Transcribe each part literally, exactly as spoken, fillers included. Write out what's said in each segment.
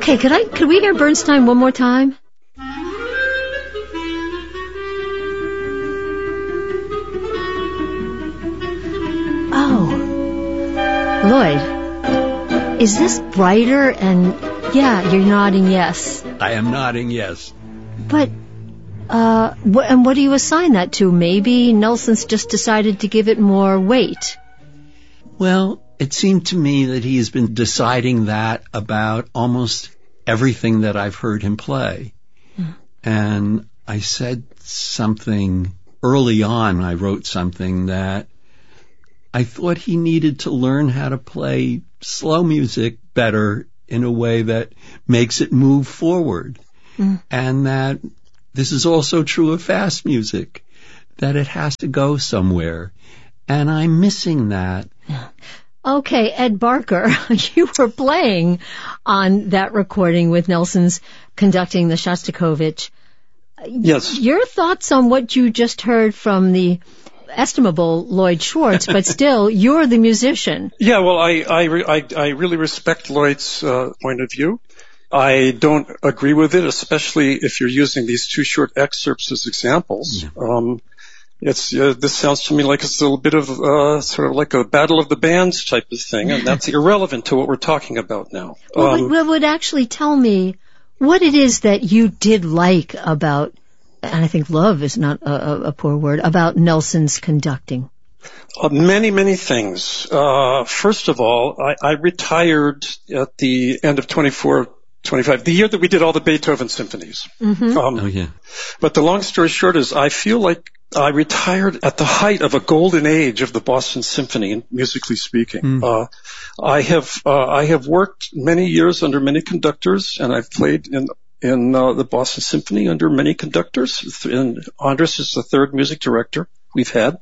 Okay, could I could we hear Bernstein one more time? Oh, Lloyd, is this brighter? And yeah, you're nodding yes. I am nodding yes. But, uh, wh- and what do you assign that to? Maybe Nelson's just decided to give it more weight. Well, it seemed to me that he's been deciding that about almost everything that I've heard him play. Mm. And I said something early on, I wrote something that I thought he needed to learn how to play slow music better in a way that makes it move forward. Mm. And that this is also true of fast music, that it has to go somewhere. And I'm missing that. Okay, Ed Barker, you were playing on that recording with Nelson's conducting the Shostakovich. Yes. Your thoughts on what you just heard from the estimable Lloyd Schwartz, but still, you're the musician. Yeah, well, I I, re- I, I really respect Lloyd's uh, point of view. I don't agree with it, especially if you're using these two short excerpts as examples. Yeah. Um, it's uh, this sounds to me like it's a little bit of uh, sort of like a battle of the bands type of thing, and that's irrelevant to what we're talking about now. Well, um, what would actually tell me what it is that you did like about, and I think love is not a, a poor word, about Nelson's conducting. Uh, many, many things. Uh, first of all, I, I retired at the end of twenty-four, twenty-five, the year that we did all the Beethoven symphonies. Mm-hmm. Um, oh, yeah. But the long story short is I feel like I retired at the height of a golden age of the Boston Symphony, musically speaking. Mm. Uh, I have, uh, I have worked many years under many conductors, and I've played in in uh, the Boston Symphony under many conductors. And Andras is the third music director we've had.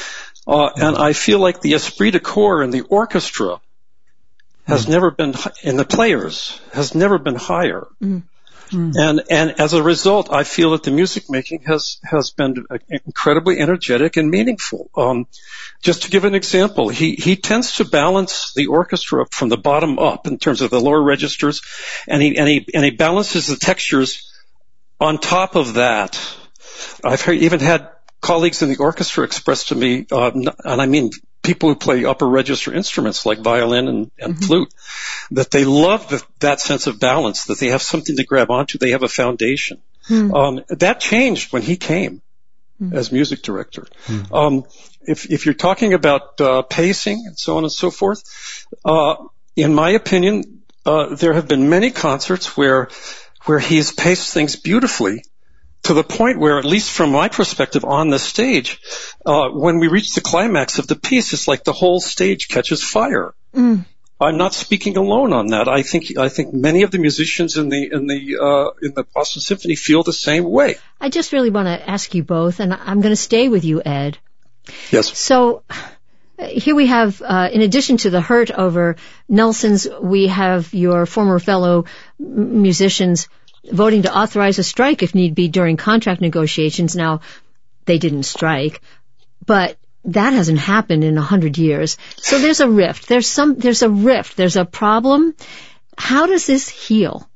Uh, and I feel like the esprit de corps in the orchestra has mm. never been, in the players, has never been higher. Mm. Mm. And, and as a result, I feel that the music making has, has been incredibly energetic and meaningful. Um, just to give an example, he, he tends to balance the orchestra from the bottom up in terms of the lower registers, and he, and he, and he balances the textures on top of that. I've heard, even had colleagues in the orchestra express to me, uh, and I mean people who play upper register instruments like violin and, and mm-hmm. flute, that they love the, that sense of balance, that they have something to grab onto, they have a foundation. Mm. Um, that changed when he came mm. as music director. Mm. Um, if, if you're talking about uh, pacing and so on and so forth, uh, in my opinion, uh, there have been many concerts where where he's paced things beautifully, to the point where, at least from my perspective on the stage, uh, when we reach the climax of the piece, it's like the whole stage catches fire. Mm. I'm not speaking alone on that. I think I think many of the musicians in the in the uh, in the Boston Symphony feel the same way. I just really want to ask you both, and I'm going to stay with you, Ed. Yes. So here we have, uh, in addition to the hurt over Nelson's, we have your former fellow musicians voting to authorize a strike if need be during contract negotiations. Now, they didn't strike, but that hasn't happened in a hundred years. So there's a rift. There's some, there's a rift. There's a problem. How does this heal?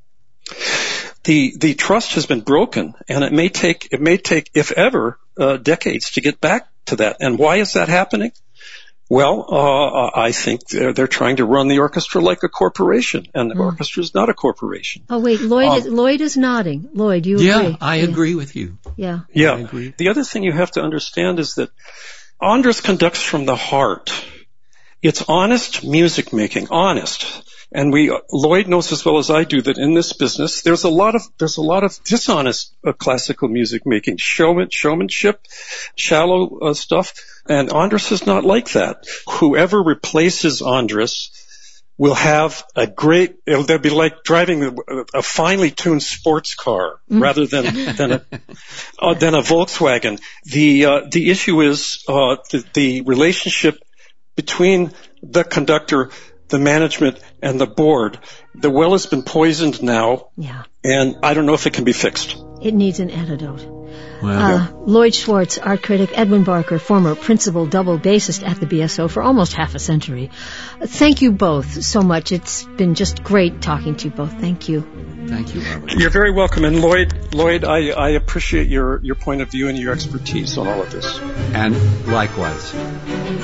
The, the trust has been broken, and it may take, it may take, if ever, uh, decades to get back to that. And why is that happening? Well, uh, I think they're, they're trying to run the orchestra like a corporation, and the oh. orchestra is not a corporation. Oh, wait, Lloyd, um, is, Lloyd is nodding. Lloyd, you agree? Yeah, I yeah. agree with you. Yeah. Yeah. I agree. The other thing you have to understand is that Andras conducts from the heart. It's honest music making, honest. And we, Lloyd knows as well as I do that in this business, there's a lot of, there's a lot of dishonest uh, classical music making, showman, showmanship, shallow uh, stuff. And Andras is not like that. Whoever replaces Andras will have a great, it'll they'll be like driving a, a finely tuned sports car mm. rather than, than a, uh, than a Volkswagen. The, uh, the issue is, uh, the, the relationship between the conductor, the management, and the board. The well has been poisoned now. Yeah. And I don't know if it can be fixed. It needs an antidote. Wow. Uh, Lloyd Schwartz, art critic, Edwin Barker, former principal double bassist at the B S O for almost half a century. Uh, thank you both so much. It's been just great talking to you both. Thank you. Thank you, Robert. You're very welcome. And Lloyd, Lloyd, I, I appreciate your, your point of view and your expertise on all of this. And likewise.